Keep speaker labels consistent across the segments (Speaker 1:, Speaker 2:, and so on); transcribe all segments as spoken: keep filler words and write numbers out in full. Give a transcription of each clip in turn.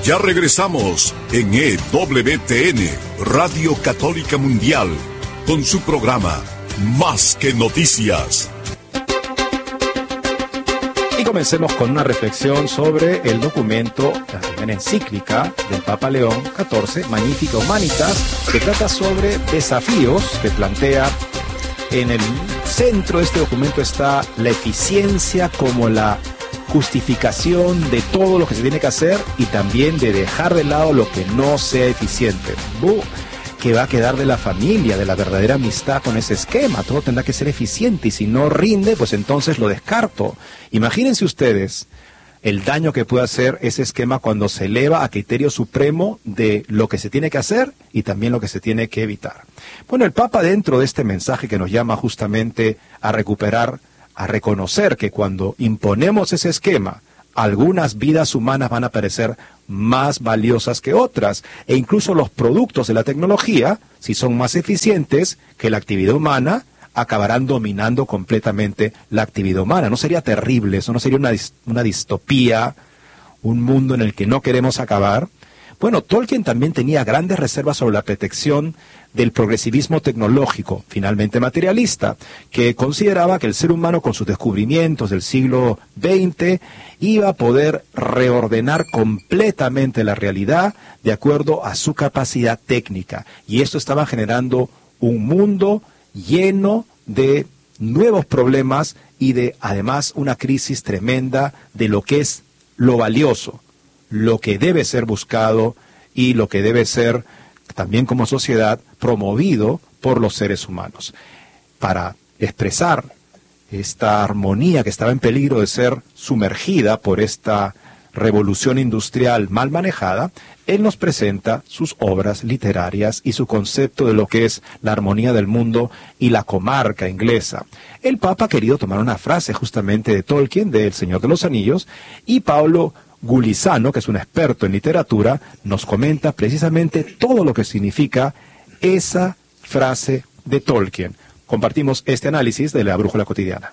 Speaker 1: Ya regresamos en E W T N, Radio Católica Mundial, con su programa Más que Noticias.
Speaker 2: Y comencemos con una reflexión sobre el documento, la primera encíclica del Papa León catorce, Magnificat Humanitas, que trata sobre desafíos que plantea. En el centro de este documento está la eficiencia como la justificación de todo lo que se tiene que hacer y también de dejar de lado lo que no sea eficiente. ¡Buh! ¿Qué va a quedar de la familia, de la verdadera amistad con ese esquema? Todo tendrá que ser eficiente y si no rinde, pues entonces lo descarto. Imagínense ustedes el daño que puede hacer ese esquema cuando se eleva a criterio supremo de lo que se tiene que hacer y también lo que se tiene que evitar. Bueno, el Papa, dentro de este mensaje que nos llama justamente a recuperar, a reconocer que cuando imponemos ese esquema, algunas vidas humanas van a parecer más valiosas que otras, e incluso los productos de la tecnología, si son más eficientes que la actividad humana, acabarán dominando completamente la actividad humana. ¿No sería terrible eso? ¿No sería una, una distopía, un mundo en el que no queremos acabar? Bueno, Tolkien también tenía grandes reservas sobre la protección del progresivismo tecnológico, finalmente materialista, que consideraba que el ser humano con sus descubrimientos del siglo veinte iba a poder reordenar completamente la realidad de acuerdo a su capacidad técnica. Y esto estaba generando un mundo lleno de nuevos problemas y de, además, una crisis tremenda de lo que es lo valioso, lo que debe ser buscado y lo que debe ser también como sociedad promovido por los seres humanos. Para expresar esta armonía que estaba en peligro de ser sumergida por esta revolución industrial mal manejada, él nos presenta sus obras literarias y su concepto de lo que es la armonía del mundo y la comarca inglesa. El Papa ha querido tomar una frase justamente de Tolkien, de El Señor de los Anillos, y Pablo Gulizano, que es un experto en literatura, nos comenta precisamente todo lo que significa esa frase de Tolkien. Compartimos este análisis de la Brújula Cotidiana.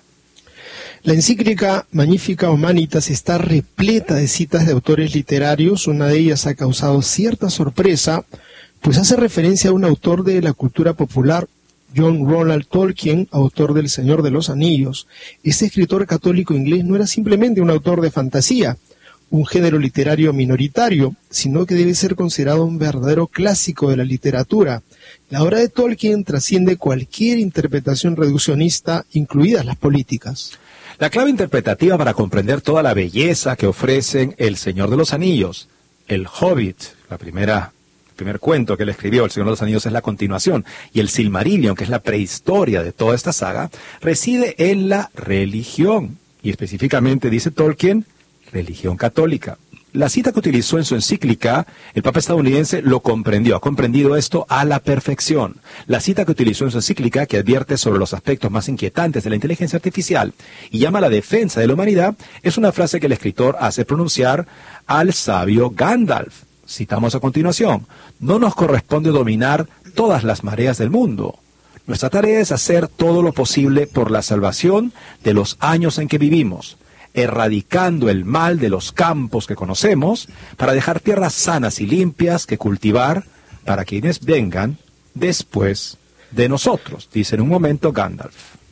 Speaker 3: La encíclica Magnificat Humanitas está repleta de citas de autores literarios. Una de ellas ha causado cierta sorpresa, pues hace referencia a un autor de la cultura popular, John Ronald Tolkien, autor del Señor de los Anillos. Este escritor católico inglés no era simplemente un autor de fantasía, un género literario minoritario, sino que debe ser considerado un verdadero clásico de la literatura. La obra de Tolkien trasciende cualquier interpretación reduccionista, incluidas las políticas.
Speaker 2: La clave interpretativa para comprender toda la belleza que ofrecen El Señor de los Anillos, El Hobbit, la primera, el primer cuento que él escribió, El Señor de los Anillos, es la continuación, y el Silmarillion, que es la prehistoria de toda esta saga, reside en la religión, y específicamente, dice Tolkien, religión católica. La cita que utilizó en su encíclica, el Papa estadounidense lo comprendió, ha comprendido esto a la perfección. La cita que utilizó en su encíclica, que advierte sobre los aspectos más inquietantes de la inteligencia artificial y llama a la defensa de la humanidad, es una frase que el escritor hace pronunciar al sabio Gandalf. Citamos a continuación: no nos corresponde dominar todas las mareas del mundo. Nuestra tarea es hacer todo lo posible por la salvación de los años en que vivimos, erradicando el mal de los campos que conocemos, para dejar tierras sanas y limpias que cultivar para quienes vengan después de nosotros, dice en un momento Gandalf.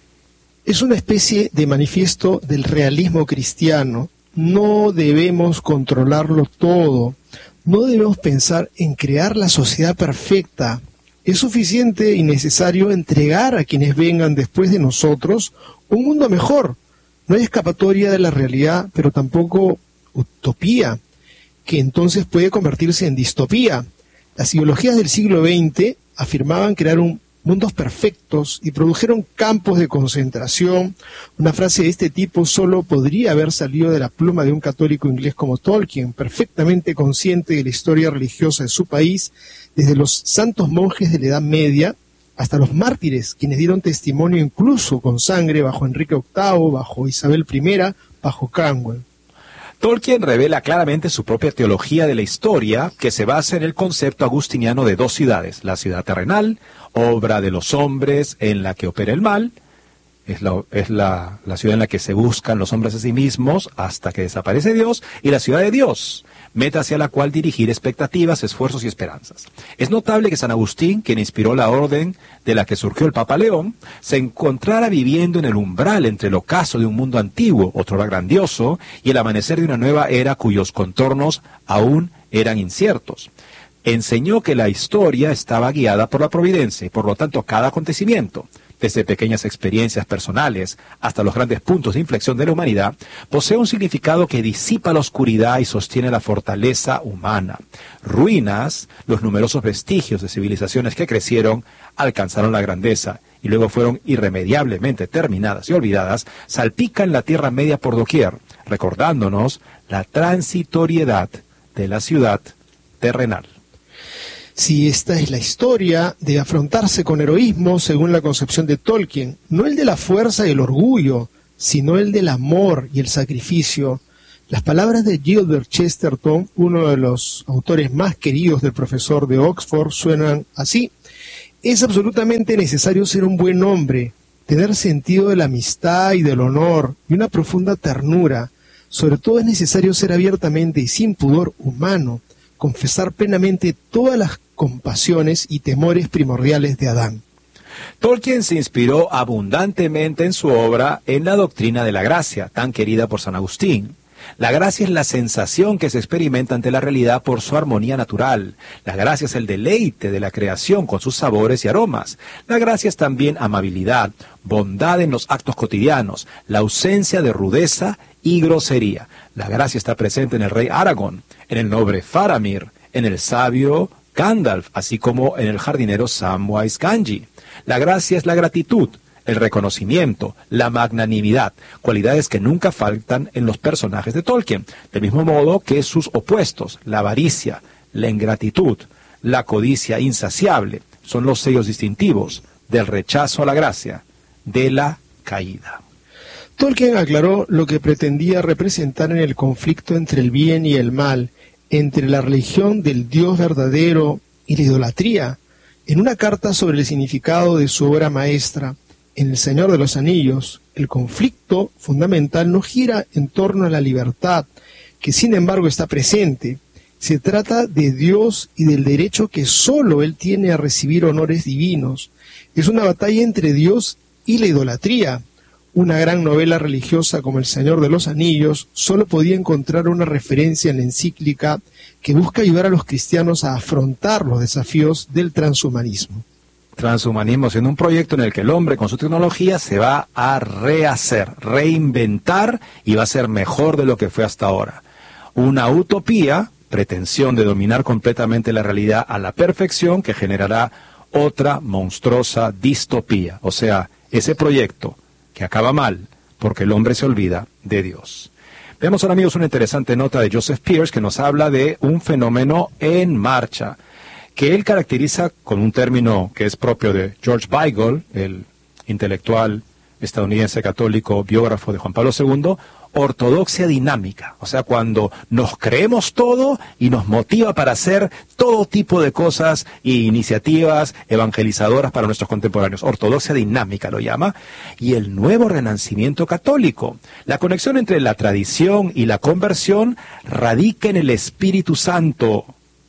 Speaker 3: Es una especie de manifiesto del realismo cristiano. No debemos controlarlo todo, no debemos pensar en crear la sociedad perfecta. Es suficiente y necesario entregar a quienes vengan después de nosotros un mundo mejor. No hay escapatoria de la realidad, pero tampoco utopía, que entonces puede convertirse en distopía. Las ideologías del siglo veinte afirmaban crear un, mundos perfectos y produjeron campos de concentración. Una frase de este tipo solo podría haber salido de la pluma de un católico inglés como Tolkien, perfectamente consciente de la historia religiosa de su país, desde los santos monjes de la Edad Media hasta los mártires, quienes dieron testimonio incluso con sangre bajo Enrique octavo, bajo Isabel primera, bajo Cromwell.
Speaker 2: Tolkien revela claramente su propia teología de la historia, que se basa en el concepto agustiniano de dos ciudades: la ciudad terrenal, obra de los hombres en la que opera el mal, es, la, es la, la ciudad en la que se buscan los hombres a sí mismos hasta que desaparece Dios, y la ciudad de Dios, meta hacia la cual dirigir expectativas, esfuerzos y esperanzas. Es notable que San Agustín, quien inspiró la orden de la que surgió el Papa León, se encontrara viviendo en el umbral entre el ocaso de un mundo antiguo, otrora grandioso, y el amanecer de una nueva era cuyos contornos aún eran inciertos. Enseñó que la historia estaba guiada por la providencia y por lo tanto cada acontecimiento, desde pequeñas experiencias personales hasta los grandes puntos de inflexión de la humanidad, posee un significado que disipa la oscuridad y sostiene la fortaleza humana. Ruinas, los numerosos vestigios de civilizaciones que crecieron, alcanzaron la grandeza y luego fueron irremediablemente terminadas y olvidadas, salpican la Tierra Media por doquier, recordándonos la transitoriedad de la ciudad terrenal.
Speaker 3: Si esta es la historia de afrontarse con heroísmo según la concepción de Tolkien, no el de la fuerza y el orgullo, sino el del amor y el sacrificio. Las palabras de Gilbert Chesterton, uno de los autores más queridos del profesor de Oxford, suenan así: es absolutamente necesario ser un buen hombre, tener sentido de la amistad y del honor y una profunda ternura. Sobre todo es necesario ser abiertamente y sin pudor humano, confesar plenamente todas las compasiones y temores primordiales de Adán.
Speaker 2: Tolkien se inspiró abundantemente en su obra en la doctrina de la gracia, tan querida por San Agustín. La gracia es la sensación que se experimenta ante la realidad por su armonía natural. La gracia es el deleite de la creación con sus sabores y aromas. La gracia es también amabilidad, bondad en los actos cotidianos, la ausencia de rudeza y grosería. La gracia está presente en el rey Aragorn, en el noble Faramir, en el sabio Gandalf, así como en el jardinero Samwise Gamgee. La gracia es la gratitud, el reconocimiento, la magnanimidad, cualidades que nunca faltan en los personajes de Tolkien, del mismo modo que sus opuestos, la avaricia, la ingratitud, la codicia insaciable, son los sellos distintivos del rechazo a la gracia, de la caída.
Speaker 3: Tolkien aclaró lo que pretendía representar en el conflicto entre el bien y el mal, entre la religión del Dios verdadero y la idolatría, en una carta sobre el significado de su obra maestra. En El Señor de los Anillos, el conflicto fundamental no gira en torno a la libertad, que sin embargo está presente. Se trata de Dios y del derecho que sólo Él tiene a recibir honores divinos. Es una batalla entre Dios y la idolatría. Una gran novela religiosa como El Señor de los Anillos solo podía encontrar una referencia en la encíclica que busca ayudar a los cristianos a afrontar los desafíos del transhumanismo.
Speaker 2: Transhumanismo siendo un proyecto en el que el hombre con su tecnología se va a rehacer, reinventar y va a ser mejor de lo que fue hasta ahora. Una utopía, pretensión de dominar completamente la realidad a la perfección, que generará otra monstruosa distopía, o sea, ese proyecto que acaba mal porque el hombre se olvida de Dios. Veamos ahora, amigos, una interesante nota de Joseph Pearce que nos habla de un fenómeno en marcha, que él caracteriza con un término que es propio de George Weigel, el intelectual estadounidense católico, biógrafo de Juan Pablo segundo, ortodoxia dinámica, o sea, cuando nos creemos todo y nos motiva para hacer todo tipo de cosas e iniciativas evangelizadoras para nuestros contemporáneos. Ortodoxia dinámica lo llama, y el nuevo renacimiento católico. La conexión entre la tradición y la conversión radica en el Espíritu Santo.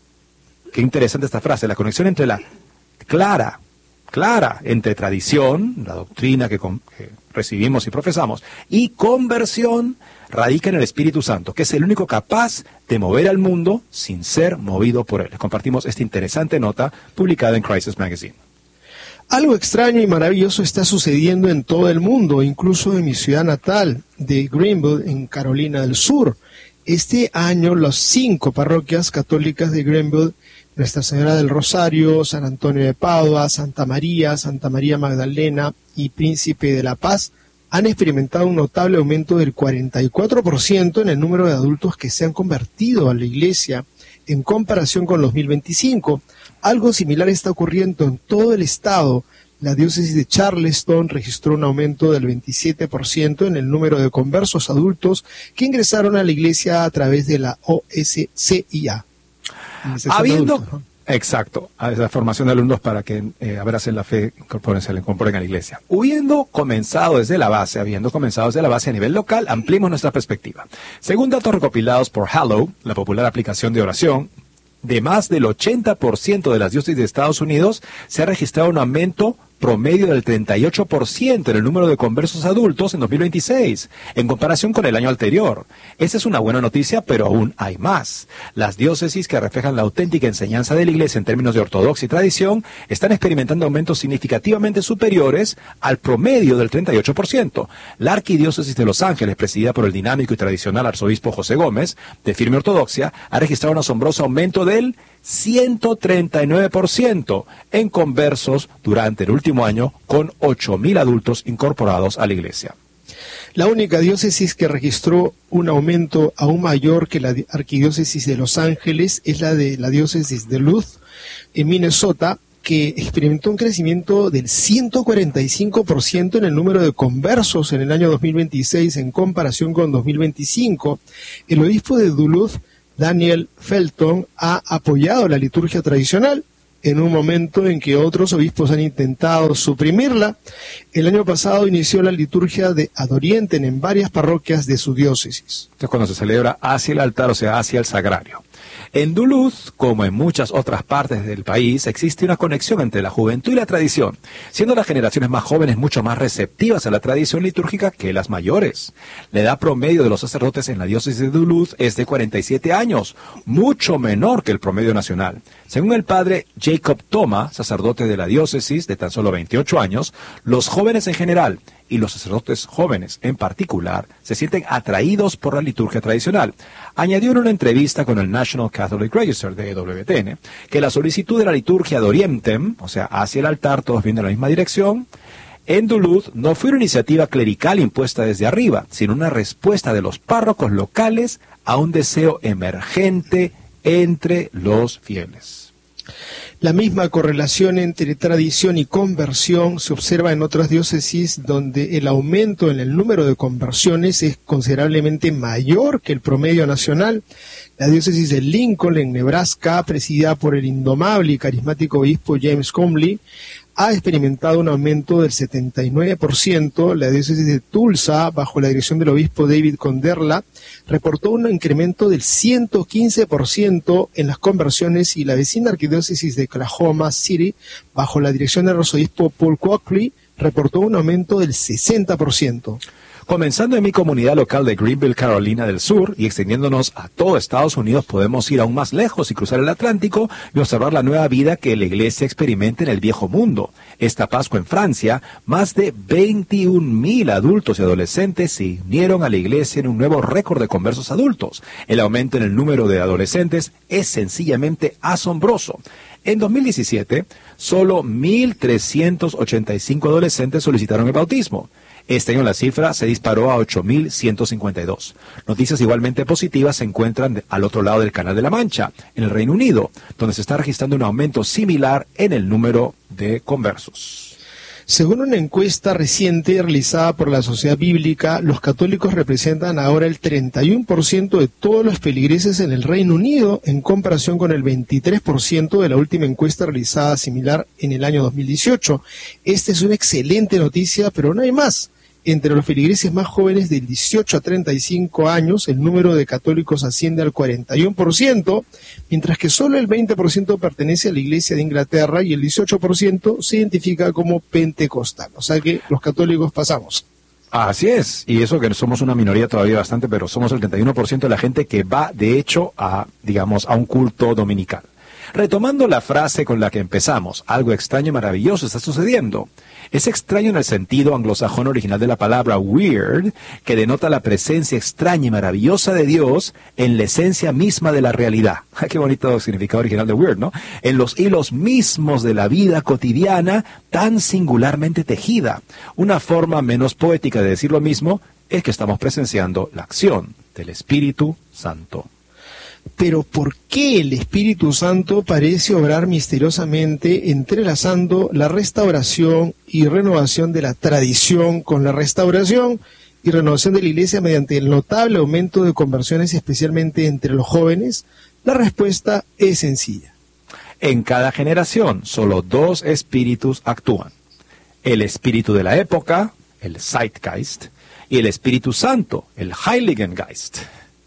Speaker 2: Qué interesante esta frase, la conexión entre la clara, clara, entre tradición, la doctrina que, con, que recibimos y profesamos, y conversión radica en el Espíritu Santo, que es el único capaz de mover al mundo sin ser movido por él. Les compartimos esta interesante nota publicada en Crisis Magazine.
Speaker 3: Algo extraño y maravilloso está sucediendo en todo el mundo, incluso en mi ciudad natal de Greenville, en Carolina del Sur. Este año, las cinco parroquias católicas de Greenville, Nuestra Señora del Rosario, San Antonio de Padua, Santa María, Santa María Magdalena y Príncipe de la Paz, han experimentado un notable aumento del cuarenta y cuatro por ciento en el número de adultos que se han convertido a la Iglesia en comparación con dos mil veinticinco. Algo similar está ocurriendo en todo el estado. La diócesis de Charleston registró un aumento del veintisiete por ciento en el número de conversos adultos que ingresaron a la Iglesia a través de la O S C I A.
Speaker 2: Habiendo, Exacto, a esa formación de alumnos para que eh, abracen la fe, incorporen, se la incorporen a la iglesia. Habiendo comenzado desde la base, habiendo comenzado desde la base a nivel local, ampliemos nuestra perspectiva. Según datos recopilados por Hallow, la popular aplicación de oración, de más del ochenta por ciento de las diócesis de Estados Unidos se ha registrado un aumento promedio del treinta y ocho por ciento en el número de conversos adultos en dos mil veintiséis, en comparación con el año anterior. Esa es una buena noticia, pero aún hay más. Las diócesis que reflejan la auténtica enseñanza de la Iglesia en términos de ortodoxia y tradición están experimentando aumentos significativamente superiores al promedio del treinta y ocho por ciento. La Arquidiócesis de Los Ángeles, presidida por el dinámico y tradicional arzobispo José Gómez, de firme ortodoxia, ha registrado un asombroso aumento del ciento treinta y nueve por ciento en conversos durante el último año, con ocho mil adultos incorporados a la iglesia.
Speaker 3: La única diócesis que registró un aumento aún mayor que la Arquidiócesis de Los Ángeles es la de la diócesis de Duluth, en Minnesota, que experimentó un crecimiento del ciento cuarenta y cinco por ciento en el número de conversos en el año dos mil veintiséis en comparación con dos mil veinticinco. El obispo de Duluth, Daniel Felton, ha apoyado la liturgia tradicional en un momento en que otros obispos han intentado suprimirla. El año pasado inició la liturgia de Adorienten en varias parroquias de su diócesis.
Speaker 2: Esto es cuando se celebra hacia el altar, o sea, hacia el sagrario. En Duluth, como en muchas otras partes del país, existe una conexión entre la juventud y la tradición, siendo las generaciones más jóvenes mucho más receptivas a la tradición litúrgica que las mayores. La edad promedio de los sacerdotes en la diócesis de Duluth es de cuarenta y siete años, mucho menor que el promedio nacional. Según el padre Jacob Thoma, sacerdote de la diócesis de tan solo veintiocho años, los jóvenes en general y los sacerdotes jóvenes en particular se sienten atraídos por la liturgia tradicional. Añadió en una entrevista con el National Catholic Register de W T N que la solicitud de la liturgia de Orientem, o sea, hacia el altar, todos viendo en la misma dirección, en Duluth no fue una iniciativa clerical impuesta desde arriba, sino una respuesta de los párrocos locales a un deseo emergente entre los fieles.
Speaker 3: La misma correlación entre tradición y conversión se observa en otras diócesis donde el aumento en el número de conversiones es considerablemente mayor que el promedio nacional. La diócesis de Lincoln, en Nebraska, presidida por el indomable y carismático obispo James Comley, ha experimentado un aumento del setenta y nueve por ciento. La diócesis de Tulsa, bajo la dirección del obispo David Conderla, reportó un incremento del ciento quince por ciento en las conversiones, y la vecina arquidiócesis de Oklahoma City, bajo la dirección del arzobispo Paul Coakley, reportó un aumento del sesenta por ciento.
Speaker 2: Comenzando en mi comunidad local de Greenville, Carolina del Sur, y extendiéndonos a todo Estados Unidos, podemos ir aún más lejos y cruzar el Atlántico y observar la nueva vida que la iglesia experimenta en el viejo mundo. Esta Pascua en Francia, más de veintiún mil adultos y adolescentes se unieron a la iglesia en un nuevo récord de conversos adultos. El aumento en el número de adolescentes es sencillamente asombroso. En dos mil diecisiete, solo mil trescientos ochenta y cinco adolescentes solicitaron el bautismo. Este año la cifra se disparó a ocho mil ciento cincuenta y dos. Noticias igualmente positivas se encuentran al otro lado del Canal de la Mancha, en el Reino Unido, donde se está registrando un aumento similar en el número de conversos.
Speaker 3: Según una encuesta reciente realizada por la Sociedad Bíblica, los católicos representan ahora el treinta y uno por ciento de todos los feligreses en el Reino Unido, en comparación con el veintitrés por ciento de la última encuesta realizada similar en el año dos mil dieciocho. Esta es una excelente noticia, pero no hay más. Entre los feligreses más jóvenes de dieciocho a treinta y cinco años, el número de católicos asciende al cuarenta y uno por ciento, mientras que solo el veinte por ciento pertenece a la Iglesia de Inglaterra y el dieciocho por ciento se identifica como pentecostal. O sea que los católicos pasamos.
Speaker 2: Así es, y eso que somos una minoría todavía bastante, pero somos el treinta y uno por ciento de la gente que va, de hecho, a, digamos, a un culto dominical. Retomando la frase con la que empezamos, algo extraño y maravilloso está sucediendo. Es extraño en el sentido anglosajón original de la palabra weird, que denota la presencia extraña y maravillosa de Dios en la esencia misma de la realidad. Qué bonito significado original de weird, ¿no? En los hilos mismos de la vida cotidiana, tan singularmente tejida. Una forma menos poética de decir lo mismo es que estamos presenciando la acción del Espíritu Santo.
Speaker 3: Pero ¿por qué el Espíritu Santo parece obrar misteriosamente entrelazando la restauración y renovación de la tradición con la restauración y renovación de la Iglesia mediante el notable aumento de conversiones, especialmente entre los jóvenes? La respuesta es sencilla.
Speaker 2: En cada generación, solo dos espíritus actúan. El espíritu de la época, el Zeitgeist, y el Espíritu Santo, el Heiligen Geist.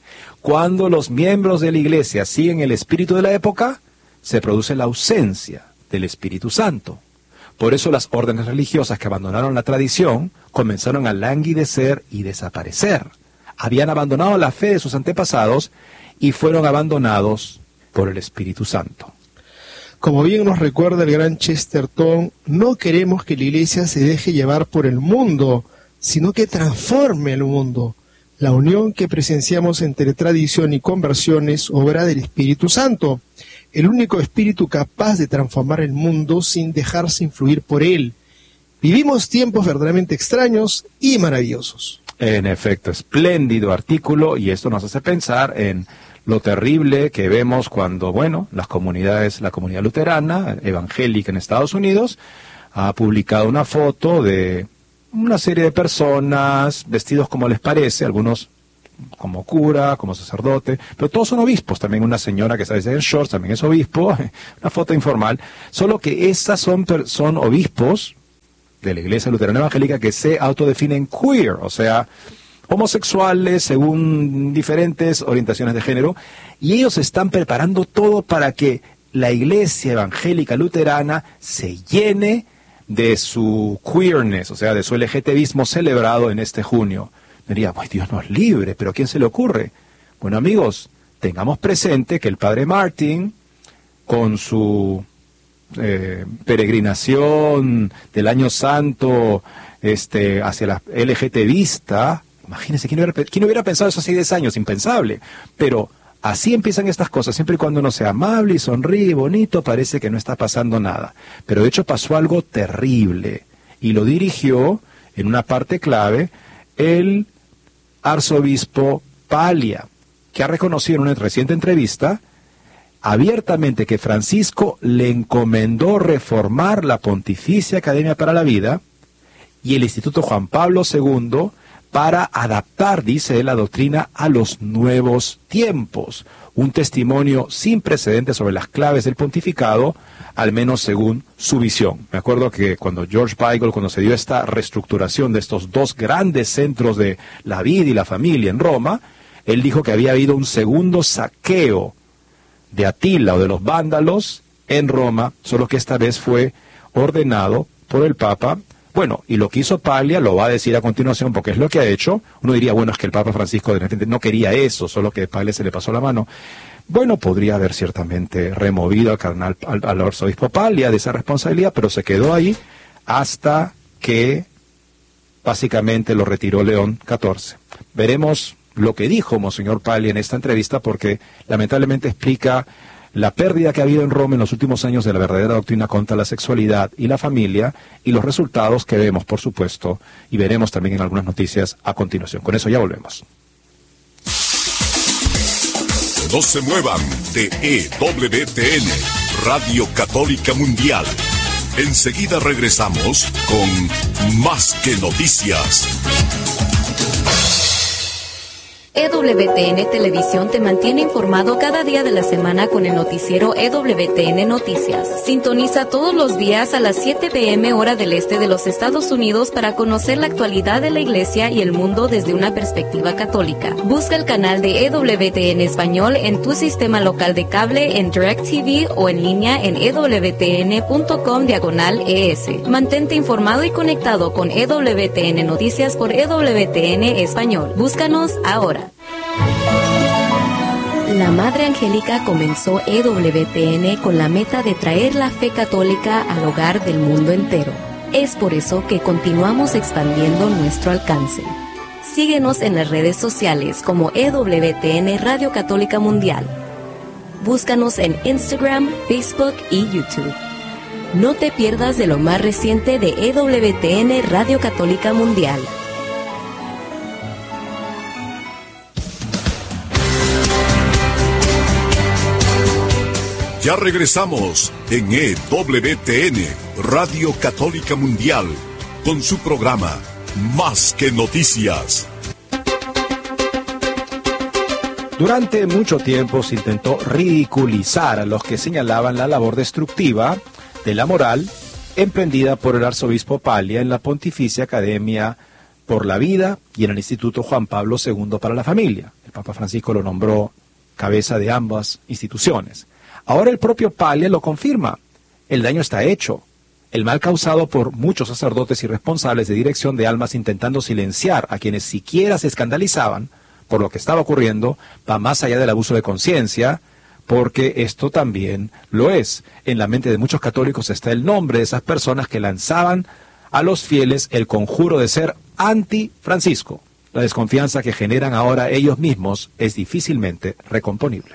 Speaker 2: Cuando los miembros de la iglesia siguen el espíritu de la época, se produce la ausencia del Espíritu Santo. Por eso las órdenes religiosas que abandonaron la tradición comenzaron a languidecer y desaparecer. Habían abandonado la fe de sus antepasados y fueron abandonados por el Espíritu Santo.
Speaker 3: Como bien nos recuerda el gran Chesterton, no queremos que la iglesia se deje llevar por el mundo, sino que transforme el mundo. La unión que presenciamos entre tradición y conversión es obra del Espíritu Santo, el único espíritu capaz de transformar el mundo sin dejarse influir por él. Vivimos tiempos verdaderamente extraños y maravillosos.
Speaker 2: En efecto, espléndido artículo, y esto nos hace pensar en lo terrible que vemos cuando, bueno, las comunidades, la comunidad luterana, evangélica en Estados Unidos, ha publicado una foto de una serie de personas vestidos como les parece, algunos como cura, como sacerdote, pero todos son obispos. También una señora que está en shorts también es obispo, una foto informal, solo que esas son, son obispos de la Iglesia Luterana Evangélica que se autodefinen queer, o sea, homosexuales según diferentes orientaciones de género, y ellos están preparando todo para que la Iglesia Evangélica Luterana se llene de su queerness, o sea, de su LGTBismo celebrado en este junio. Diría, pues Dios nos libre, pero ¿a quién se le ocurre? Bueno, amigos, tengamos presente que el padre Martin, con su eh, peregrinación del Año Santo este, hacia la LGTBista, imagínense, ¿quién hubiera, ¿quién hubiera pensado eso hace diez años? Impensable. Pero así empiezan estas cosas, siempre y cuando uno sea amable y sonríe bonito, parece que no está pasando nada. Pero de hecho pasó algo terrible, y lo dirigió en una parte clave el arzobispo Paglia, que ha reconocido en una reciente entrevista abiertamente que Francisco le encomendó reformar la Pontificia Academia para la Vida y el Instituto Juan Pablo segundo para adaptar, dice él, la doctrina a los nuevos tiempos. Un testimonio sin precedentes sobre las claves del pontificado, al menos según su visión. Me acuerdo que cuando George Weigel, cuando se dio esta reestructuración de estos dos grandes centros de la vida y la familia en Roma, él dijo que había habido un segundo saqueo de Atila o de los vándalos en Roma, solo que esta vez fue ordenado por el Papa. Bueno, y lo que hizo Paglia lo va a decir a continuación, porque es lo que ha hecho. Uno diría, bueno, es que el Papa Francisco de repente no quería eso, solo que Paglia se le pasó la mano. Bueno, podría haber ciertamente removido al cardenal, al, al arzobispo Paglia de esa responsabilidad, pero se quedó ahí hasta que básicamente lo retiró León catorce. Veremos lo que dijo Monseñor Paglia en esta entrevista, porque lamentablemente explica la pérdida que ha habido en Roma en los últimos años de la verdadera doctrina contra la sexualidad y la familia, y los resultados que vemos, por supuesto, y veremos también en algunas noticias a continuación. Con eso ya volvemos.
Speaker 1: No se muevan de E W T N, Radio Católica Mundial. Enseguida regresamos con Más que Noticias.
Speaker 4: E W T N Televisión te mantiene informado cada día de la semana con el noticiero E W T N Noticias. Sintoniza todos los días a las siete p m hora del este de los Estados Unidos para conocer la actualidad de la Iglesia y el mundo desde una perspectiva católica. Busca el canal de E W T N Español en tu sistema local de cable, en DirecTV o en línea en ewtn.com diagonal ES. Mantente informado y conectado con E W T N Noticias por E W T N Español. Búscanos ahora. La Madre Angélica comenzó E W T N con la meta de traer la fe católica al hogar del mundo entero. Es por eso que continuamos expandiendo nuestro alcance. Síguenos en las redes sociales como E W T N Radio Católica Mundial. Búscanos en Instagram, Facebook y YouTube. No te pierdas de lo más reciente de E W T N Radio Católica Mundial.
Speaker 1: Ya regresamos en E W T N, Radio Católica Mundial, con su programa Más que Noticias.
Speaker 2: Durante mucho tiempo se intentó ridiculizar a los que señalaban la labor destructiva de la moral emprendida por el arzobispo Paglia en la Pontificia Academia por la Vida y en el Instituto Juan Pablo segundo para la Familia. El Papa Francisco lo nombró cabeza de ambas instituciones. Ahora el propio Paglia lo confirma. El daño está hecho. El mal causado por muchos sacerdotes y responsables de dirección de almas intentando silenciar a quienes siquiera se escandalizaban por lo que estaba ocurriendo va más allá del abuso de conciencia, porque esto también lo es. En la mente de muchos católicos está el nombre de esas personas que lanzaban a los fieles el conjuro de ser anti-Francisco. La desconfianza que generan ahora ellos mismos es difícilmente recomponible.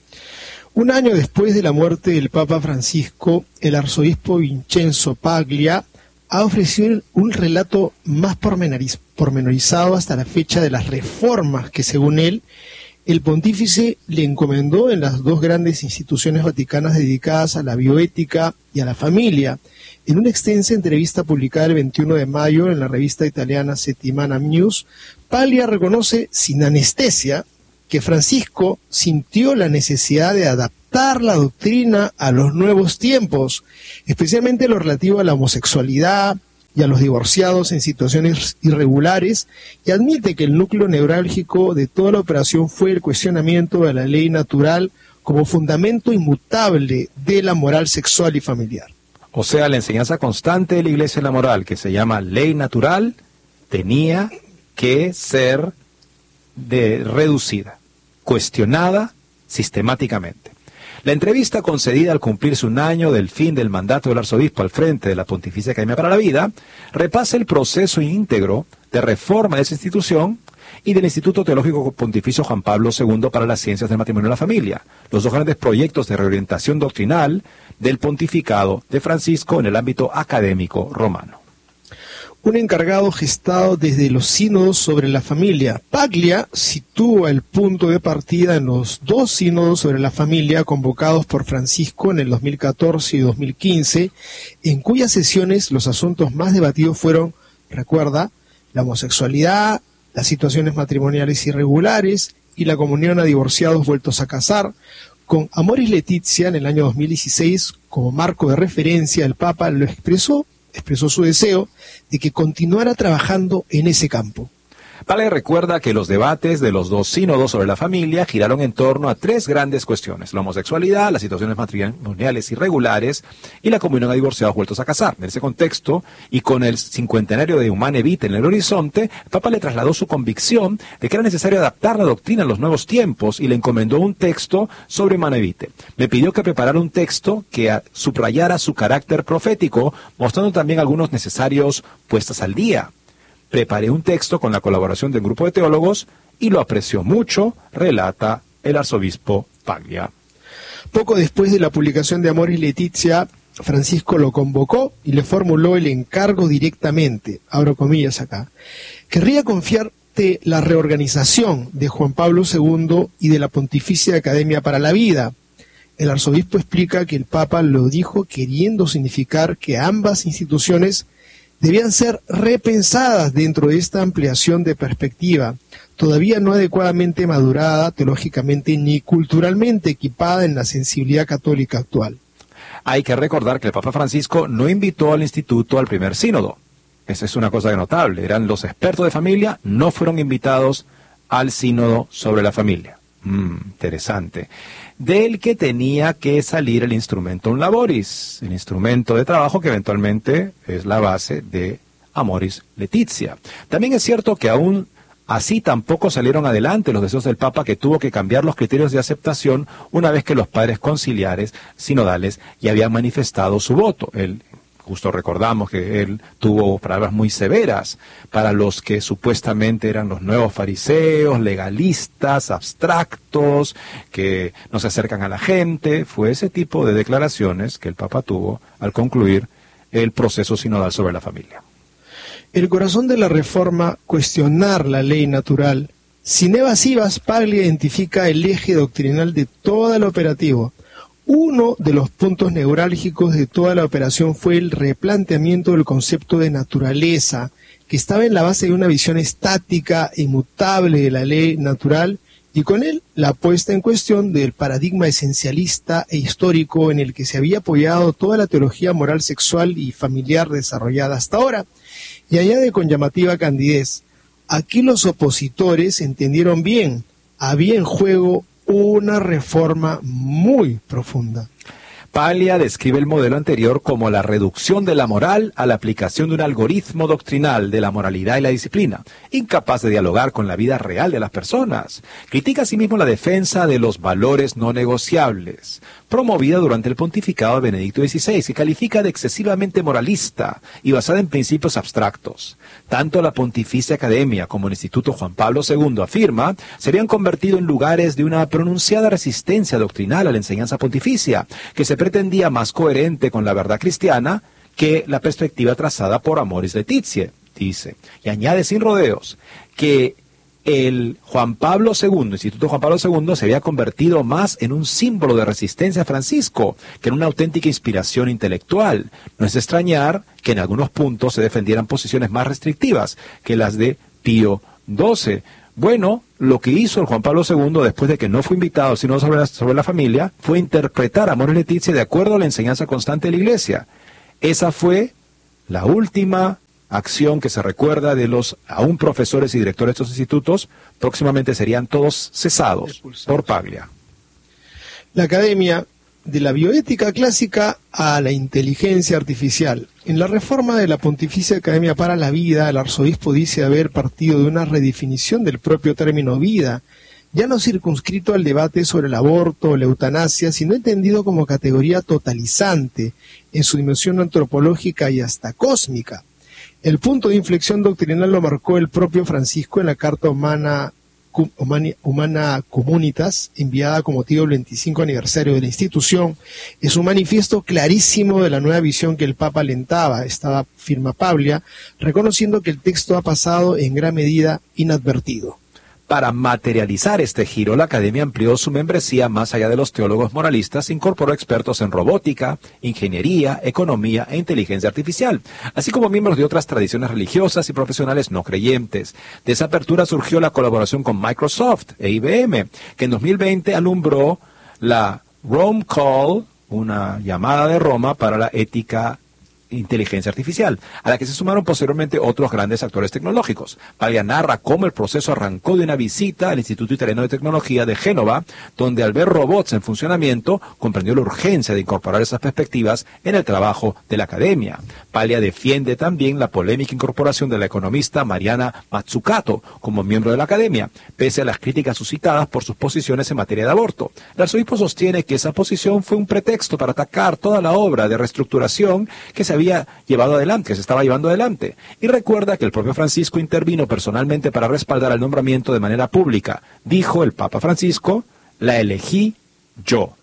Speaker 3: Un año después de la muerte del Papa Francisco, el arzobispo Vincenzo Paglia ha ofrecido un relato más pormenoriz- pormenorizado hasta la fecha de las reformas que, según él, el pontífice le encomendó en las dos grandes instituciones vaticanas dedicadas a la bioética y a la familia. En una extensa entrevista publicada el veintiuno de mayo en la revista italiana Settimana News, Paglia reconoce sin anestesia que Francisco sintió la necesidad de adaptar la doctrina a los nuevos tiempos, especialmente lo relativo a la homosexualidad y a los divorciados en situaciones irregulares, y admite que el núcleo neurálgico de toda la operación fue el cuestionamiento de la ley natural como fundamento inmutable de la moral sexual y familiar.
Speaker 2: O sea, la enseñanza constante de la Iglesia en la moral, que se llama ley natural, tenía que ser de, reducida, cuestionada sistemáticamente. La entrevista concedida al cumplirse un año del fin del mandato del arzobispo al frente de la Pontificia Academia para la Vida repasa el proceso íntegro de reforma de esa institución y del Instituto Teológico Pontificio Juan Pablo segundo para las Ciencias del Matrimonio y la Familia, los dos grandes proyectos de reorientación doctrinal del pontificado de Francisco en el ámbito académico romano.
Speaker 3: Un encargado gestado desde los sínodos sobre la familia. Paglia sitúa el punto de partida en los dos sínodos sobre la familia convocados por Francisco en el dos mil catorce y dos mil quince, en cuyas sesiones los asuntos más debatidos fueron, recuerda, la homosexualidad, las situaciones matrimoniales irregulares y la comunión a divorciados vueltos a casar. Con Amoris Laetitia en el año dos mil dieciséis como marco de referencia, el Papa lo expresó expresó su deseo de que continuara trabajando en ese campo.
Speaker 2: Paglia recuerda que los debates de los dos sínodos sobre la familia giraron en torno a tres grandes cuestiones: la homosexualidad, las situaciones matrimoniales irregulares y la comunión a divorciados vueltos a casar. En ese contexto, y con el cincuentenario de Humane Vitae en el horizonte, el Papa le trasladó su convicción de que era necesario adaptar la doctrina a los nuevos tiempos y le encomendó un texto sobre Humane Vitae. Me pidió que preparara un texto que subrayara su carácter profético, mostrando también algunos necesarios puestas al día. Preparé un texto con la colaboración de un grupo de teólogos y lo apreció mucho, relata el arzobispo Paglia.
Speaker 3: Poco después de la publicación de Amoris Laetitia, Francisco lo convocó y le formuló el encargo directamente, abro comillas acá. Querría confiarte la reorganización de Juan Pablo segundo y de la Pontificia Academia para la Vida. El arzobispo explica que el Papa lo dijo queriendo significar que ambas instituciones debían ser repensadas dentro de esta ampliación de perspectiva, todavía no adecuadamente madurada teológicamente ni culturalmente equipada en la sensibilidad católica actual.
Speaker 2: Hay que recordar que el Papa Francisco no invitó al instituto al primer sínodo. Esa es una cosa notable. Eran los expertos de familia, no fueron invitados al sínodo sobre la familia. Mm, interesante. Del que tenía que salir el instrumentum laboris, el instrumento de trabajo que eventualmente es la base de Amoris Laetitia. También es cierto que aún así tampoco salieron adelante los deseos del Papa, que tuvo que cambiar los criterios de aceptación una vez que los padres conciliares sinodales ya habían manifestado su voto. Él, justo recordamos que él tuvo palabras muy severas para los que supuestamente eran los nuevos fariseos, legalistas, abstractos, que no se acercan a la gente. Fue ese tipo de declaraciones que el Papa tuvo al concluir el proceso sinodal sobre la familia.
Speaker 3: El corazón de la reforma, cuestionar la ley natural. Sin evasivas, Paglia identifica el eje doctrinal de todo el operativo. Uno de los puntos neurálgicos de toda la operación fue el replanteamiento del concepto de naturaleza, que estaba en la base de una visión estática e inmutable de la ley natural y con él la puesta en cuestión del paradigma esencialista e histórico en el que se había apoyado toda la teología moral sexual y familiar desarrollada hasta ahora. Y añade con llamativa candidez: aquí los opositores entendieron bien, había en juego una reforma muy profunda.
Speaker 2: Paglia describe el modelo anterior como la reducción de la moral a la aplicación de un algoritmo doctrinal de la moralidad y la disciplina, incapaz de dialogar con la vida real de las personas. Critica asimismo la defensa de los valores no negociables, promovida durante el pontificado de Benedicto dieciséis, que califica de excesivamente moralista y basada en principios abstractos. Tanto la Pontificia Academia como el Instituto Juan Pablo segundo, afirma, se habían convertido en lugares de una pronunciada resistencia doctrinal a la enseñanza pontificia, que se pretendía más coherente con la verdad cristiana que la perspectiva trazada por Amoris Laetitia, dice. Y añade sin rodeos que el Juan Pablo segundo, Instituto Juan Pablo segundo, se había convertido más en un símbolo de resistencia a Francisco que en una auténtica inspiración intelectual. No es de extrañar que en algunos puntos se defendieran posiciones más restrictivas que las de Pío doce. Bueno, lo que hizo el Juan Pablo segundo, después de que no fue invitado, sino sobre la, sobre la familia, fue interpretar a Amoris Laetitia de acuerdo a la enseñanza constante de la Iglesia. Esa fue la última acción que se recuerda de los aún profesores y directores de estos institutos. Próximamente serían todos cesados por Paglia.
Speaker 3: La Academia, de la bioética clásica a la inteligencia artificial. En la reforma de la Pontificia Academia para la Vida, el arzobispo dice haber partido de una redefinición del propio término vida, ya no circunscrito al debate sobre el aborto o la eutanasia, sino entendido como categoría totalizante en su dimensión antropológica y hasta cósmica. El punto de inflexión doctrinal lo marcó el propio Francisco en la Carta Humana Humana Comunitas, enviada con motivo del veinticinco aniversario de la institución. Es un manifiesto clarísimo de la nueva visión que el Papa alentaba, estaba firma Paglia, reconociendo que el texto ha pasado en gran medida inadvertido.
Speaker 2: Para materializar este giro, la Academia amplió su membresía más allá de los teólogos moralistas, incorporó expertos en robótica, ingeniería, economía e inteligencia artificial, así como miembros de otras tradiciones religiosas y profesionales no creyentes. De esa apertura surgió la colaboración con Microsoft e I B M, que en dos mil veinte alumbró la Rome Call, una llamada de Roma para la ética inteligencia artificial, a la que se sumaron posteriormente otros grandes actores tecnológicos. Paglia narra cómo el proceso arrancó de una visita al Instituto Italiano de Tecnología de Génova, donde al ver robots en funcionamiento, comprendió la urgencia de incorporar esas perspectivas en el trabajo de la Academia. Paglia defiende también la polémica incorporación de la economista Mariana Mazzucato como miembro de la Academia, pese a las críticas suscitadas por sus posiciones en materia de aborto. El arzobispo sostiene que esa posición fue un pretexto para atacar toda la obra de reestructuración que se había llevado adelante, que se estaba llevando adelante, y recuerda que el propio Francisco intervino personalmente para respaldar el nombramiento de manera pública. Dijo el Papa Francisco: la elegí yo.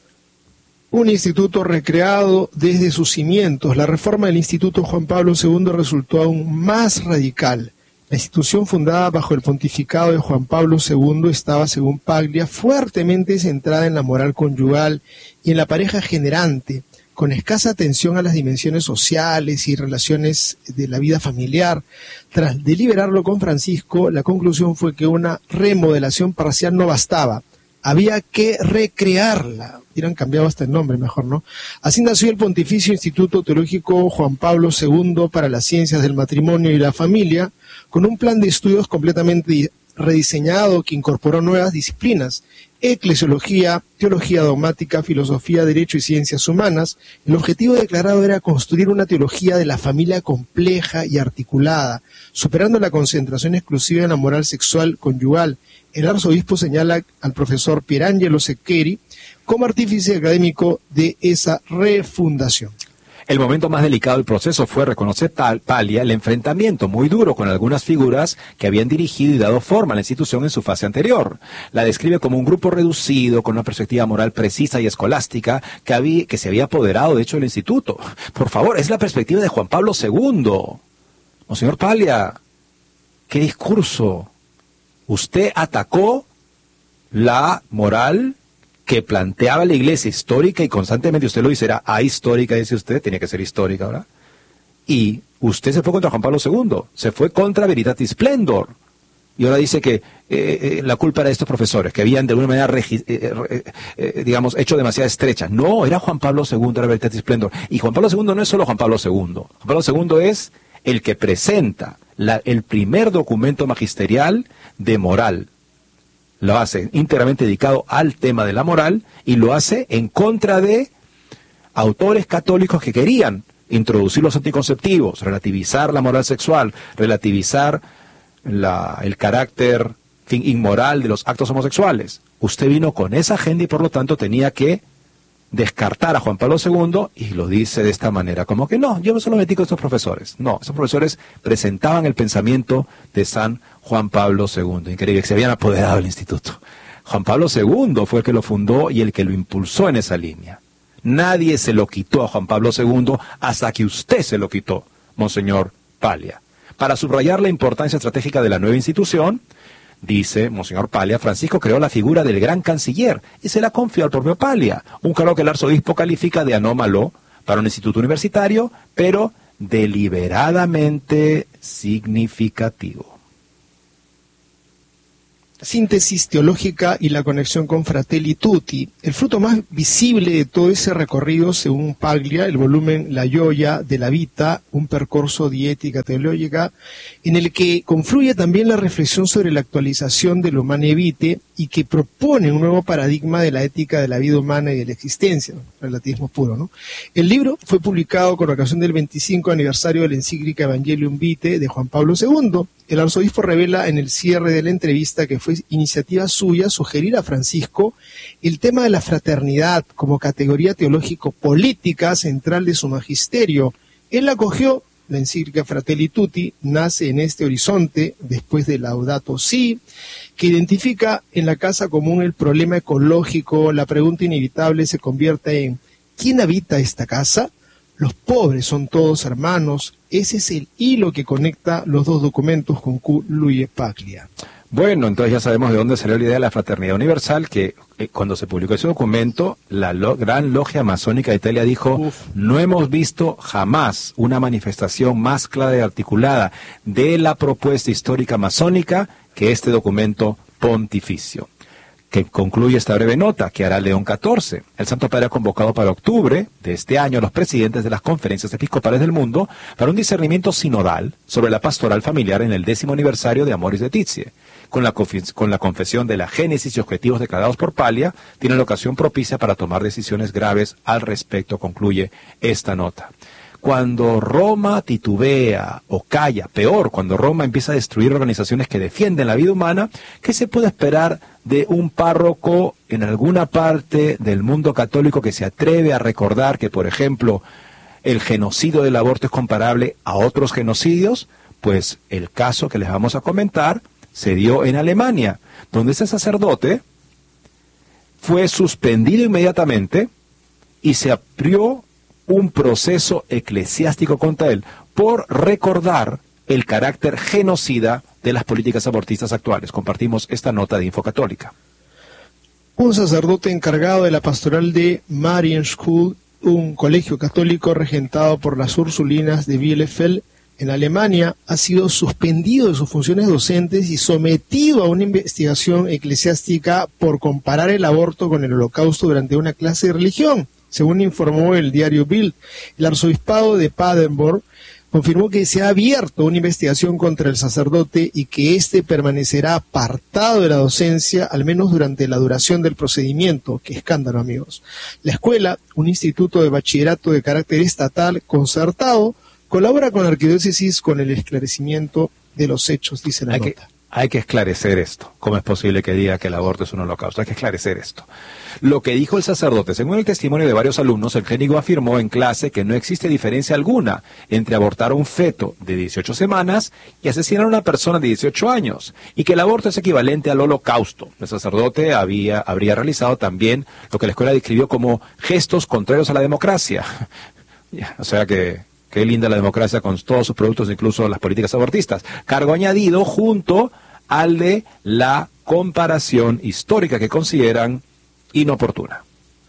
Speaker 3: Un instituto recreado desde sus cimientos. La reforma del Instituto Juan Pablo segundo resultó aún más radical. La institución fundada bajo el pontificado de Juan Pablo segundo estaba, según Paglia, fuertemente centrada en la moral conyugal y en la pareja generante, con escasa atención a las dimensiones sociales y relaciones de la vida familiar. Tras deliberarlo con Francisco, la conclusión fue que una remodelación parcial no bastaba, había que recrearla. Hubieran cambiado hasta el nombre, mejor, ¿no? Así nació el Pontificio Instituto Teológico Juan Pablo segundo para las Ciencias del Matrimonio y la Familia, con un plan de estudios completamente rediseñado que incorporó nuevas disciplinas: eclesiología, teología dogmática, filosofía, derecho y ciencias humanas. El objetivo declarado era construir una teología de la familia compleja y articulada, superando la concentración exclusiva en la moral sexual conyugal. El arzobispo señala al profesor Pierangelo Seccheri como artífice académico de esa refundación.
Speaker 2: El momento más delicado del proceso fue, reconocer Paglia, el enfrentamiento muy duro con algunas figuras que habían dirigido y dado forma a la institución en su fase anterior. La describe como un grupo reducido, con una perspectiva moral precisa y escolástica, que, había, que se había apoderado, de hecho, del instituto. Por favor, es la perspectiva de Juan Pablo segundo. Monseñor Paglia, ¿qué discurso? Usted atacó la moral que planteaba la Iglesia histórica, y constantemente usted lo dice, era ahistórica, dice usted, tenía que ser histórica, ¿verdad? Y usted se fue contra Juan Pablo segundo, se fue contra Veritatis Splendor. Y ahora dice que eh, eh, la culpa era de estos profesores, que habían de alguna manera, regi- eh, eh, eh, digamos, hecho demasiado estrecha. No, era Juan Pablo segundo, era Veritatis Splendor. Y Juan Pablo segundo no es solo Juan Pablo segundo. Juan Pablo segundo es el que presenta la, el primer documento magisterial de moral. Lo hace íntegramente dedicado al tema de la moral y lo hace en contra de autores católicos que querían introducir los anticonceptivos, relativizar la moral sexual, relativizar la, el carácter fin, inmoral de los actos homosexuales. Usted vino con esa agenda y por lo tanto tenía que descartar a Juan Pablo segundo y lo dice de esta manera, como que no, yo no solo metí con estos profesores. No, esos profesores presentaban el pensamiento de San Juan Pablo segundo. Increíble, que se habían apoderado del instituto. Juan Pablo segundo fue el que lo fundó y el que lo impulsó en esa línea. Nadie se lo quitó a Juan Pablo segundo hasta que usted se lo quitó, Monseñor Paglia. Para subrayar la importancia estratégica de la nueva institución, dice Monseñor Paglia, Francisco creó la figura del gran canciller y se la confió al propio Paglia, un cargo que el arzobispo califica de anómalo para un instituto universitario, pero deliberadamente significativo.
Speaker 3: Síntesis teológica y la conexión con Fratelli Tutti. El fruto más visible de todo ese recorrido, según Paglia, el volumen La Gioia de la Vita, un percorso di ética teológica, en el que confluye también la reflexión sobre la actualización de lo Humanae Vitae y que propone un nuevo paradigma de la ética de la vida humana y de la existencia, relativismo puro, ¿no? El libro fue publicado con ocasión del veinticinco aniversario de la encíclica Evangelium Vitae de Juan Pablo segundo. El arzobispo revela en el cierre de la entrevista que fue iniciativa suya sugerir a Francisco el tema de la fraternidad como categoría teológico-política central de su magisterio. Él acogió. La encíclica Fratelli Tutti nace en este horizonte después de Laudato Si, que identifica en la casa común el problema ecológico. La pregunta inevitable se convierte en ¿quién habita esta casa? Los pobres son todos hermanos. Ese es el hilo que conecta los dos documentos con Q. Luye Paglia.
Speaker 2: Bueno, entonces ya sabemos de dónde salió la idea de la fraternidad universal, que eh, cuando se publicó ese documento, la lo, Gran Logia Masónica de Italia dijo, Uf. no hemos visto jamás una manifestación más clara y articulada de la propuesta histórica masónica que este documento pontificio, que concluye esta breve nota que hará León catorce. El Santo Padre ha convocado para octubre de este año a los presidentes de las conferencias episcopales del mundo para un discernimiento sinodal sobre la pastoral familiar en el décimo aniversario de Amoris Laetitia. Con la, con la confesión de la génesis y objetivos declarados por Paglia, tiene la ocasión propicia para tomar decisiones graves al respecto, concluye esta nota. Cuando Roma titubea o calla, peor, cuando Roma empieza a destruir organizaciones que defienden la vida humana, ¿qué se puede esperar de un párroco en alguna parte del mundo católico que se atreve a recordar que, por ejemplo, el genocidio del aborto es comparable a otros genocidios? Pues el caso que les vamos a comentar se dio en Alemania, donde ese sacerdote fue suspendido inmediatamente y se abrió un proceso eclesiástico contra él por recordar el carácter genocida de las políticas abortistas actuales. Compartimos esta nota de Infocatólica.
Speaker 3: Un sacerdote encargado de la pastoral de Marienschule, un colegio católico regentado por las Ursulinas de Bielefeld, en Alemania, ha sido suspendido de sus funciones docentes y sometido a una investigación eclesiástica por comparar el aborto con el holocausto durante una clase de religión. Según informó el diario Bild, el arzobispado de Paderborn confirmó que se ha abierto una investigación contra el sacerdote y que éste permanecerá apartado de la docencia, al menos durante la duración del procedimiento. ¡Qué escándalo, amigos! La escuela, un instituto de bachillerato de carácter estatal concertado, colabora con la arquidiócesis con el esclarecimiento de los hechos, dice la
Speaker 2: hay
Speaker 3: nota.
Speaker 2: Que, hay que esclarecer esto. ¿Cómo es posible que diga que el aborto es un holocausto? Hay que esclarecer esto. Lo que dijo el sacerdote, según el testimonio de varios alumnos, el clérigo afirmó en clase que no existe diferencia alguna entre abortar a un feto de dieciocho semanas y asesinar a una persona de dieciocho años, y que el aborto es equivalente al holocausto. El sacerdote había, habría realizado también lo que la escuela describió como gestos contrarios a la democracia. O sea que... Qué linda la democracia con todos sus productos, incluso las políticas abortistas. Cargo añadido junto al de la comparación histórica que consideran inoportuna.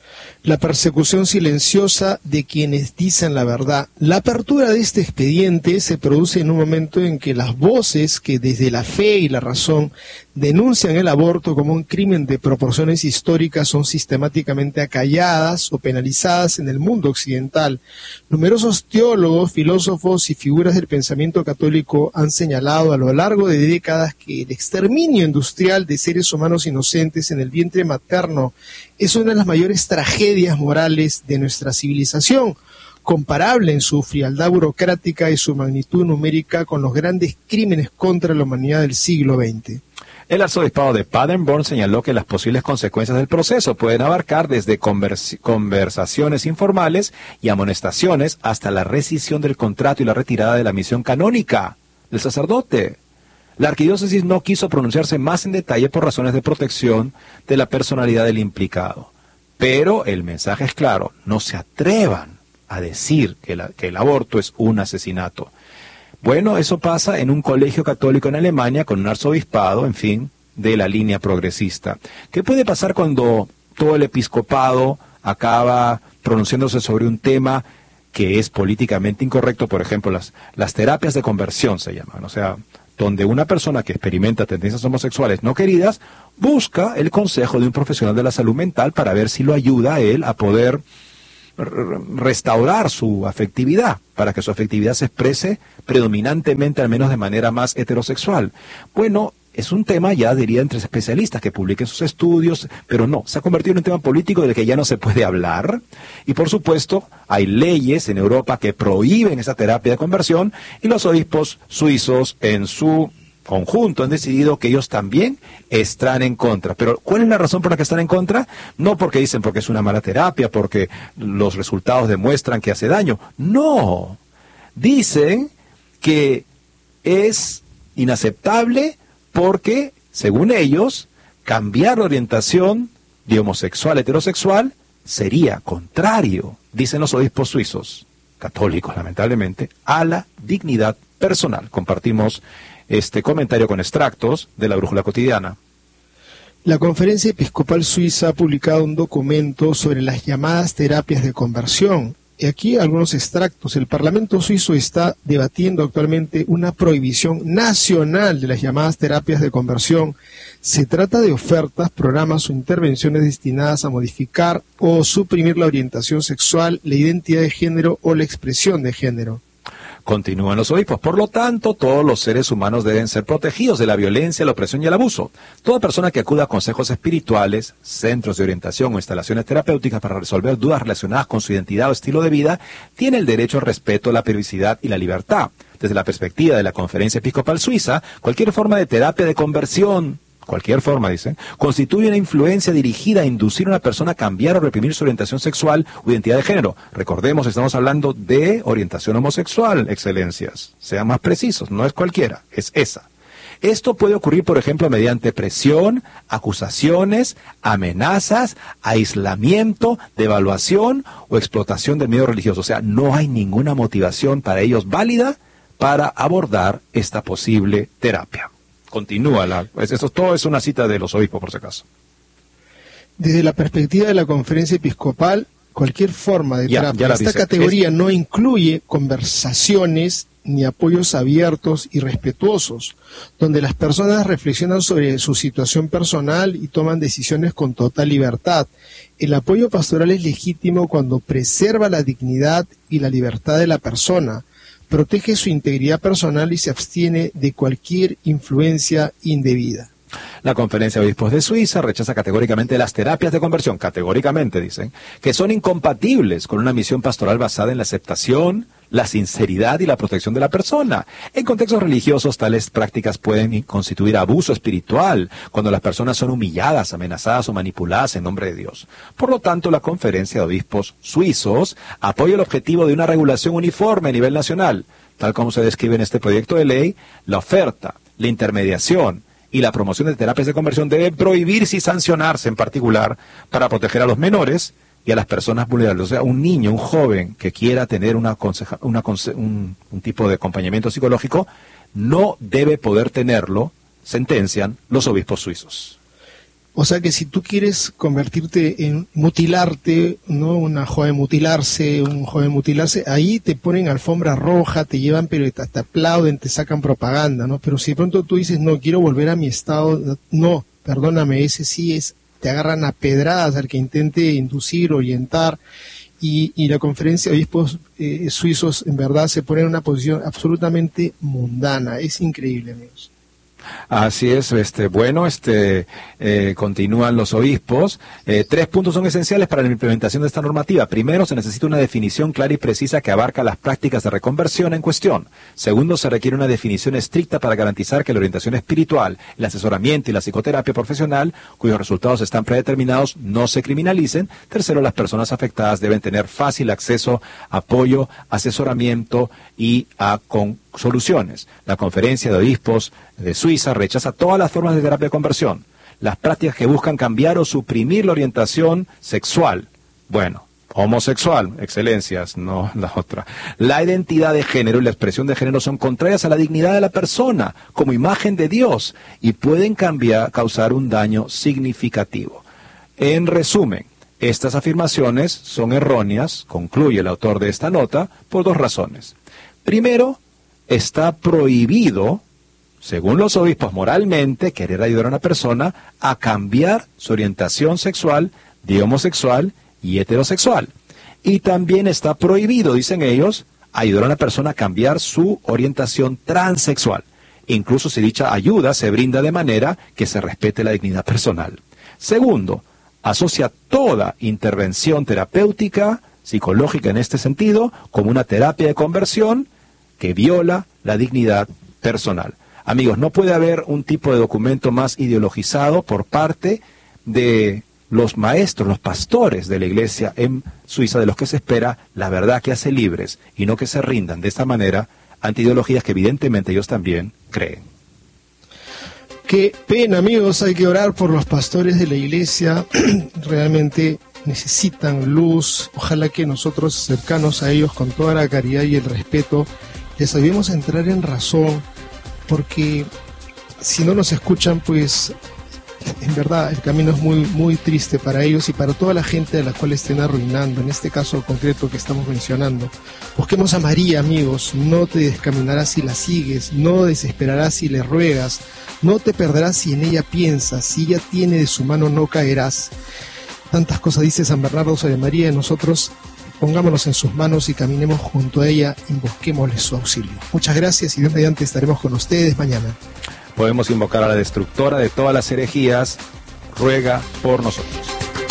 Speaker 3: la persecución silenciosa de quienes dicen la verdad. La apertura de este expediente se produce en un momento en que las voces que desde la fe y la razón denuncian el aborto como un crimen de proporciones históricas son sistemáticamente acalladas o penalizadas en el mundo occidental. Numerosos teólogos, filósofos y figuras del pensamiento católico han señalado a lo largo de décadas que el exterminio industrial de seres humanos inocentes en el vientre materno es una de las mayores tragedias morales de nuestra civilización, comparable en su frialdad burocrática y su magnitud numérica con los grandes crímenes contra la humanidad del siglo veinte.
Speaker 2: El arzobispado de Paderborn señaló que las posibles consecuencias del proceso pueden abarcar desde convers- conversaciones informales y amonestaciones hasta la rescisión del contrato y la retirada de la misión canónica del sacerdote. La arquidiócesis no quiso pronunciarse más en detalle por razones de protección de la personalidad del implicado. Pero el mensaje es claro, no se atrevan a decir que, la, que el aborto es un asesinato. Bueno, eso pasa en un colegio católico en Alemania con un arzobispado, en fin, de la línea progresista. ¿Qué puede pasar cuando todo el episcopado acaba pronunciándose sobre un tema que es políticamente incorrecto? Por ejemplo, las, las terapias de conversión se llaman, o sea, donde una persona que experimenta tendencias homosexuales no queridas busca el consejo de un profesional de la salud mental para ver si lo ayuda a él a poder restaurar su afectividad, para que su afectividad se exprese predominantemente, al menos de manera más heterosexual. Bueno, es un tema ya, diría, entre especialistas que publiquen sus estudios, pero no, se ha convertido en un tema político del que ya no se puede hablar, y por supuesto hay leyes en Europa que prohíben esa terapia de conversión, y los obispos suizos en su conjunto han decidido que ellos también están en contra. Pero ¿cuál es la razón por la que están en contra? No porque dicen porque es una mala terapia, porque los resultados demuestran que hace daño. No, dicen que es inaceptable porque, según ellos, cambiar la orientación de homosexual a heterosexual sería contrario, dicen los obispos suizos, católicos lamentablemente, a la dignidad personal. Compartimos este comentario con extractos de la Brújula Cotidiana.
Speaker 3: La Conferencia Episcopal Suiza ha publicado un documento sobre las llamadas terapias de conversión. Y aquí algunos extractos. El Parlamento suizo está debatiendo actualmente una prohibición nacional de las llamadas terapias de conversión. Se trata de ofertas, programas o intervenciones destinadas a modificar o suprimir la orientación sexual, la identidad de género o la expresión de género.
Speaker 2: Continúan los obispos. Por lo tanto, todos los seres humanos deben ser protegidos de la violencia, la opresión y el abuso. Toda persona que acuda a consejos espirituales, centros de orientación o instalaciones terapéuticas para resolver dudas relacionadas con su identidad o estilo de vida, tiene el derecho al respeto, la privacidad y la libertad. Desde la perspectiva de la Conferencia Episcopal Suiza, cualquier forma de terapia de conversión, cualquier forma, dicen, constituye una influencia dirigida a inducir a una persona a cambiar o reprimir su orientación sexual o identidad de género. Recordemos, estamos hablando de orientación homosexual, excelencias. Sean más precisos, no es cualquiera, es esa. Esto puede ocurrir, por ejemplo, mediante presión, acusaciones, amenazas, aislamiento, devaluación o explotación del medio religioso. O sea, no hay ninguna motivación para ellos válida para abordar esta posible terapia. Continúa, la, eso todo es una cita de los obispos, por si acaso.
Speaker 3: Desde la perspectiva de la Conferencia Episcopal, cualquier forma de
Speaker 2: ya,
Speaker 3: terapia,
Speaker 2: ya
Speaker 3: esta
Speaker 2: dice.
Speaker 3: categoría
Speaker 2: es...
Speaker 3: no incluye conversaciones ni apoyos abiertos y respetuosos, donde las personas reflexionan sobre su situación personal y toman decisiones con total libertad. El apoyo pastoral es legítimo cuando preserva la dignidad y la libertad de la persona, protege su integridad personal y se abstiene de cualquier influencia indebida.
Speaker 2: La Conferencia de Obispos de Suiza rechaza categóricamente las terapias de conversión, categóricamente dicen, que son incompatibles con una misión pastoral basada en la aceptación, la sinceridad y la protección de la persona. En contextos religiosos, tales prácticas pueden constituir abuso espiritual cuando las personas son humilladas, amenazadas o manipuladas en nombre de Dios. Por lo tanto, la Conferencia de Obispos Suizos apoya el objetivo de una regulación uniforme a nivel nacional, tal como se describe en este proyecto de ley. La oferta, la intermediación y la promoción de terapias de conversión deben prohibirse y sancionarse en particular para proteger a los menores y a las personas vulnerables. O sea, un niño, un joven que quiera tener una conseja, una conse un, un tipo de acompañamiento psicológico no debe poder tenerlo, sentencian los obispos suizos.
Speaker 3: O sea que si tú quieres convertirte en mutilarte, ¿no? Una joven mutilarse, un joven mutilarse, ahí te ponen alfombra roja, te llevan, pero te, te aplauden, te sacan propaganda, ¿no? Pero si de pronto tú dices, no, quiero volver a mi estado, no, perdóname, ese sí es, te agarran a pedradas al que intente inducir, orientar, y, y la conferencia de obispos eh, suizos en verdad se pone en una posición absolutamente mundana, es increíble, amigos.
Speaker 2: Así es, este, bueno, este, eh, continúan los obispos. Eh, tres puntos son esenciales para la implementación de esta normativa. Primero, se necesita una definición clara y precisa que abarca las prácticas de reconversión en cuestión. Segundo, se requiere una definición estricta para garantizar que la orientación espiritual, el asesoramiento y la psicoterapia profesional, cuyos resultados están predeterminados, no se criminalicen. Tercero, las personas afectadas deben tener fácil acceso, apoyo, asesoramiento y a con soluciones. La Conferencia de Obispos de Suiza rechaza todas las formas de terapia de conversión, las prácticas que buscan cambiar o suprimir la orientación sexual, bueno, homosexual, excelencias, no la otra. La identidad de género y la expresión de género son contrarias a la dignidad de la persona como imagen de Dios y pueden cambiar, causar un daño significativo. En resumen, estas afirmaciones son erróneas, concluye el autor de esta nota, por dos razones. Primero, está prohibido, según los obispos moralmente, querer ayudar a una persona a cambiar su orientación sexual de homosexual y heterosexual. Y también está prohibido, dicen ellos, ayudar a una persona a cambiar su orientación transexual, incluso si dicha ayuda se brinda de manera que se respete la dignidad personal. Segundo, asocia toda intervención terapéutica, psicológica en este sentido, como una terapia de conversión que viola la dignidad personal. Amigos, no puede haber un tipo de documento más ideologizado por parte de los maestros, los pastores de la iglesia en Suiza, de los que se espera la verdad que hace libres y no que se rindan de esta manera ante ideologías que evidentemente ellos también creen.
Speaker 3: Qué pena, amigos, hay que orar por los pastores de la iglesia, realmente necesitan luz, ojalá que nosotros cercanos a ellos con toda la caridad y el respeto les ayudemos a entrar en razón, porque si no nos escuchan, pues en verdad el camino es muy muy triste para ellos y para toda la gente a la cual estén arruinando, en este caso concreto que estamos mencionando. Busquemos a María, amigos, no te descaminarás si la sigues, no desesperarás si le ruegas, no te perderás si en ella piensas, si ella tiene de su mano no caerás. Tantas cosas dice San Bernardo sobre María, y nosotros pongámonos en sus manos y caminemos junto a ella y busquémosle su auxilio. Muchas gracias y Dios mediante estaremos con ustedes mañana.
Speaker 2: Podemos invocar a la destructora de todas las herejías, ruega por nosotros.